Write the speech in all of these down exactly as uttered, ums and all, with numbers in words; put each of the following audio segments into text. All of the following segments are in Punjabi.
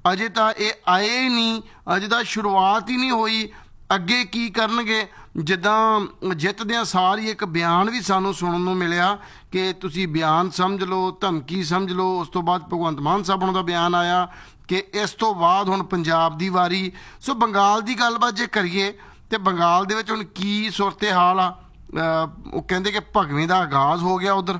ਅਜੇ ਤਾਂ ਇਹ ਆਏ ਹੀ ਨਹੀਂ, ਅਜੇ ਤਾਂ ਸ਼ੁਰੂਆਤ ਹੀ ਨਹੀਂ ਹੋਈ। ਅੱਗੇ ਕੀ ਕਰਨਗੇ? ਜਿੱਦਾਂ ਜਿੱਤਦਿਆਂ ਸਾਰ ਹੀ ਇੱਕ ਬਿਆਨ ਵੀ ਸਾਨੂੰ ਸੁਣਨ ਨੂੰ ਮਿਲਿਆ ਕਿ ਤੁਸੀਂ ਬਿਆਨ ਸਮਝ ਲਓ, ਧਮਕੀ ਸਮਝ ਲਓ। ਉਸ ਤੋਂ ਬਾਅਦ ਭਗਵੰਤ ਮਾਨ ਸਾਹਿਬ ਉਹਨਾਂ ਦਾ ਬਿਆਨ ਆਇਆ ਕਿ ਇਸ ਤੋਂ ਬਾਅਦ ਹੁਣ ਪੰਜਾਬ ਦੀ ਵਾਰੀ। ਸੋ ਬੰਗਾਲ ਦੀ ਗੱਲਬਾਤ ਜੇ ਕਰੀਏ ਤੇ ਬੰਗਾਲ ਦੇ ਵਿੱਚ ਹੁਣ ਕੀ ਸੂਰਤ ਹਾਲ ਆ? ਉਹ ਕਹਿੰਦੇ ਕਿ ਭਗਵੇਂ ਦਾ ਆਗਾਜ਼ ਹੋ ਗਿਆ ਉਧਰ।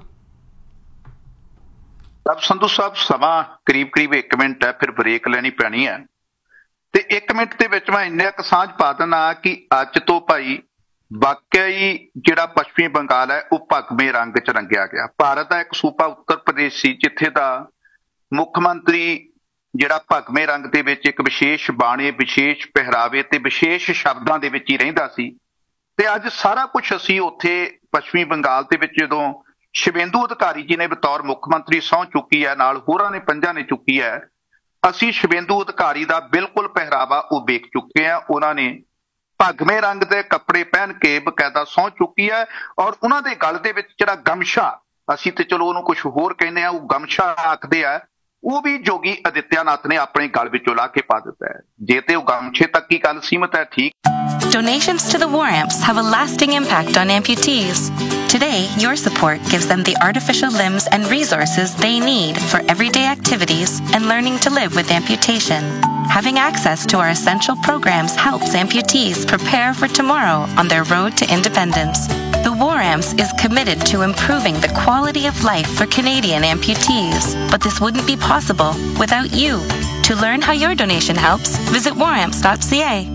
ਸੰਧੂ ਸਾਹਿਬ ਸਮਾਂ ਕਰੀਬ ਕਰੀਬ ਇੱਕ ਮਿੰਟ ਹੈ, ਫਿਰ ਬ੍ਰੇਕ ਲੈਣੀ ਪੈਣੀ ਹੈ ਤੇ ਇੱਕ ਮਿੰਟ ਦੇ ਵਿੱਚ ਮੈਂ ਇੰਨਾ ਕੁ ਸਾਂਝ ਪਾ ਦਿੰਦਾ ਕਿ ਅੱਜ ਤੋਂ ਭਾਈ ਵਾਕਿਆ ਹੀ ਜਿਹੜਾ ਪੱਛਮੀ ਬੰਗਾਲ ਹੈ ਉਹ ਭਗਵੇਂ ਰੰਗ ਚ ਰੰਗਿਆ ਗਿਆ। ਭਾਰਤ ਦਾ ਇੱਕ ਸੂਬਾ ਉੱਤਰ ਪ੍ਰਦੇਸ਼ ਸੀ ਜਿੱਥੇ ਦਾ ਮੁੱਖ ਮੰਤਰੀ ਜਿਹੜਾ ਭਗਵੇਂ ਰੰਗ ਦੇ ਵਿੱਚ ਇੱਕ ਵਿਸ਼ੇਸ਼ ਬਾਣੇ, ਵਿਸ਼ੇਸ਼ ਪਹਿਰਾਵੇ ਤੇ ਵਿਸ਼ੇਸ਼ ਸ਼ਬਦਾਂ ਦੇ ਵਿੱਚ ਹੀ ਰਹਿੰਦਾ ਸੀ। ਤੇ ਅੱਜ ਸਾਰਾ ਕੁਝ ਅਸੀਂ ਉੱਥੇ ਪੱਛਮੀ ਬੰਗਾਲ ਦੇ ਵਿੱਚ ਜਦੋਂ ਸ਼ਿਵੇਂਦੂ ਅਧਿਕਾਰੀ ਜੀ ਨੇ ਬਤੌਰ ਮੁੱਖ ਮੰਤਰੀ ਸਹੁੰ ਚੁੱਕੀ ਹੈ, ਨਾਲ ਹੋਰਾਂ ਨੇ ਪੰਜਾਂ ਨੇ ਚੁੱਕੀ ਹੈ, ਅਸੀਂ ਸ਼ਿਵੇਂਦੂ ਅਧਿਕਾਰੀ ਦਾ ਬਿਲਕੁਲ ਪਹਿਰਾਵਾ ਉਹ ਵੇਖ ਚੁੱਕੇ ਹਾਂ। ਉਹਨਾਂ ਨੇ ਭਗਵੇਂ ਰੰਗ ਦੇ ਕੱਪੜੇ ਪਹਿਨ ਕੇ ਬਕਾਇਦਾ ਸਹੁੰ ਚੁੱਕੀ ਹੈ ਔਰ ਉਹਨਾਂ ਦੇ ਗਲ ਦੇ ਵਿੱਚ ਜਿਹੜਾ ਗਮਛਾ, ਅਸੀਂ ਤੇ ਚਲੋ ਉਹਨੂੰ ਕੁਝ ਹੋਰ ਕਹਿੰਦੇ ਆ, ਉਹ ਗਮਛਾ ਆਖਦੇ ਆ, ਉਹ ਵੀ ਜੋਗੀ ਆਦਿੱਤਿਆਨਾਥ ਨੇ ਆਪਣੇ ਗਲ ਵਿੱਚੋਂ ਲਾ ਕੇ ਪਾ ਦਿੱਤਾ ਹੈ। ਜੇ ਤੇ ਉਹ ਗਮਛੇ ਤੱਕ ਹੀ ਗੱਲ ਸੀਮਤ ਹੈ, ਠੀਕ। Donations to the War Amps have a lasting impact on amputees. Today, your support gives them the artificial limbs and resources they need for everyday activities and learning to live with amputation. Having access to our essential programs helps amputees prepare for tomorrow on their road to independence. The War Amps is committed to improving the quality of life for Canadian amputees, but this wouldn't be possible without you. To learn how your donation helps, visit war amps dot c a.